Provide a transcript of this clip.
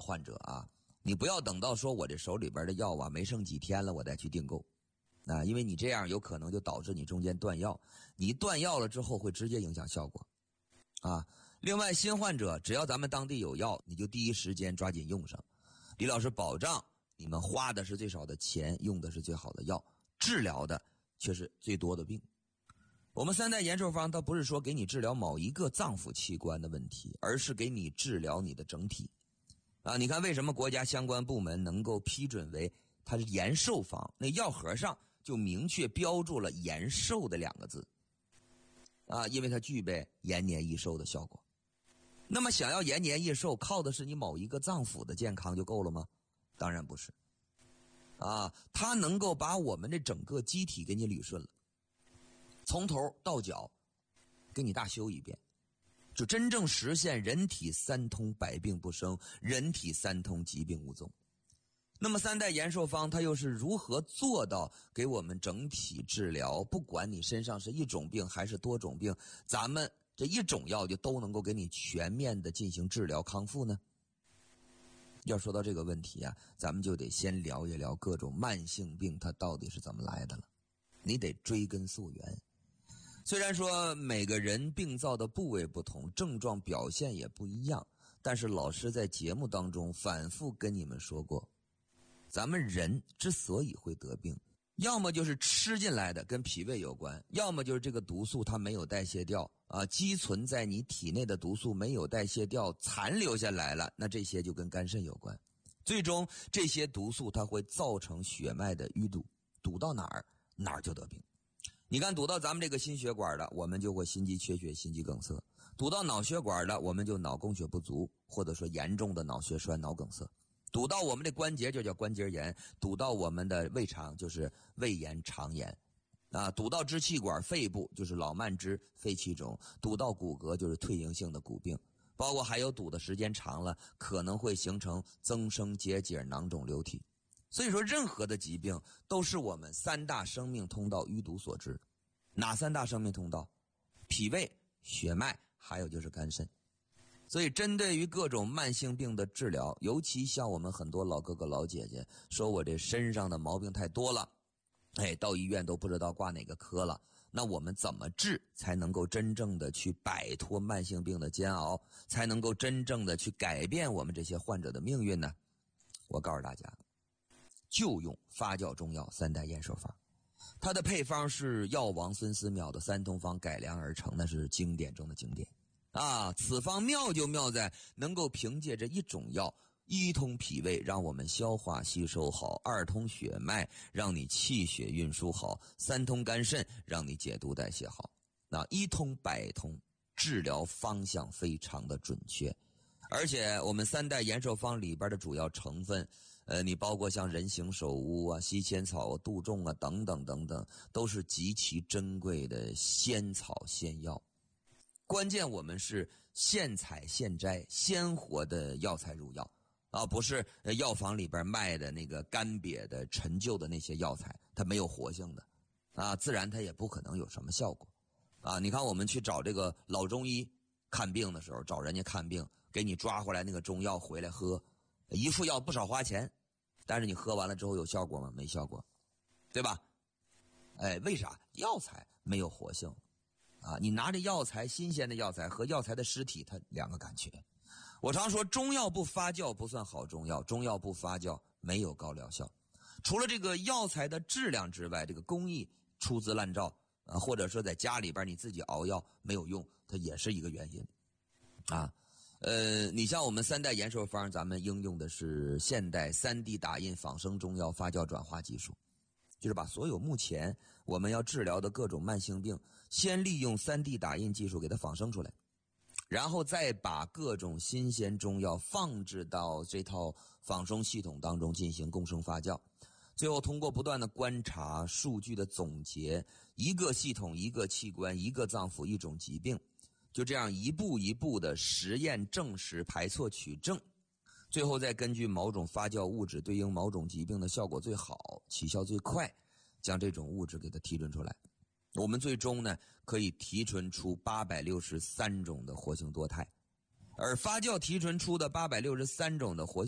患者啊，你不要等到说我这手里边的药啊没剩几天了我再去订购啊，因为你这样有可能就导致你中间断药，你断药了之后会直接影响效果啊。另外新患者只要咱们当地有药，你就第一时间抓紧用上。李老师保障你们花的是最少的钱，用的是最好的药，治疗的却是最多的病。我们三代延寿方它不是说给你治疗某一个脏腑器官的问题，而是给你治疗你的整体啊。你看为什么国家相关部门能够批准为它是延寿方，那药盒上就明确标注了延寿的2个字啊，因为它具备延年益寿的效果。那么想要延年益寿，靠的是你某一个脏腑的健康就够了吗？当然不是啊，它能够把我们这整个机体给你捋顺了，从头到脚给你大修一遍，就真正实现人体三通百病不生，人体三通疾病无踪。那么三代延寿方它又是如何做到给我们整体治疗，不管你身上是一种病还是多种病，咱们这一种药就都能够给你全面的进行治疗康复呢？要说到这个问题啊，咱们就得先聊一聊各种慢性病它到底是怎么来的了，你得追根溯源。虽然说每个人病灶的部位不同，症状表现也不一样，但是老师在节目当中反复跟你们说过，咱们人之所以会得病，要么就是吃进来的跟脾胃有关，要么就是这个毒素它没有代谢掉啊，积存在你体内的毒素没有代谢掉，残留下来了，那这些就跟肝肾有关。最终这些毒素它会造成血脉的淤堵，堵到哪儿哪儿就得病。你看堵到咱们这个心血管的，我们就会心肌缺血、心肌梗塞；堵到脑血管的，我们就脑供血不足，或者说严重的脑血栓、脑梗塞；堵到我们的关节就叫关节炎，堵到我们的胃肠就是胃炎、肠炎啊；堵到支气管、肺部就是老慢支、肺气肿；堵到骨骼就是退行性的骨病，包括还有堵的时间长了，可能会形成增生结节、囊肿瘤体。所以说任何的疾病都是我们三大生命通道淤堵所致。哪三大生命通道？脾胃、血脉，还有就是肝肾。所以针对于各种慢性病的治疗，尤其像我们很多老哥哥老姐姐说我这身上的毛病太多了，到医院都不知道挂哪个科了，那我们怎么治才能够真正的去摆脱慢性病的煎熬，才能够真正的去改变我们这些患者的命运呢？我告诉大家，就用发酵中药三代延寿方，它的配方是药王孙思邈的三通方改良而成，那是经典中的经典啊！此方妙就妙在能够凭借着一种药，一通脾胃，让我们消化吸收好；二通血脉，让你气血运输好；三通肝肾，让你解毒代谢好。那一通百通，治疗方向非常的准确。而且我们三代延寿方里边的主要成分，你包括像人形首乌啊、西仙草、杜仲啊等等等等，都是极其珍贵的仙草仙药。关键我们是现采现摘，鲜活的药材入药啊，不是药房里边卖的那个干瘪的陈旧的那些药材，它没有活性的啊，自然它也不可能有什么效果啊。你看我们去找这个老中医看病的时候，找人家看病，给你抓回来那个中药回来喝，一副药不少花钱，但是你喝完了之后有效果吗？没效果，对吧？为啥？药材没有活性啊！你拿着药材，新鲜的药材和药材的尸体，它两个感觉。我常说，中药不发酵不算好中药，中药不发酵没有高疗效。除了这个药材的质量之外，这个工艺粗制滥造啊，或者说在家里边你自己熬药没有用，它也是一个原因啊。你像我们三代延寿方，咱们应用的是现代 3D 打印仿生中药发酵转化技术，就是把所有目前我们要治疗的各种慢性病，先利用 3D 打印技术给它仿生出来，然后再把各种新鲜中药放置到这套仿生系统当中进行共生发酵，最后通过不断的观察、数据的总结，一个系统、一个器官、一个脏腑、一种疾病，就这样一步一步的实验证实、排错取证，最后再根据某种发酵物质对应某种疾病的效果最好、起效最快，将这种物质给它提纯出来。我们最终呢，可以提纯出863种的活性多肽，而发酵提纯出的863种的活性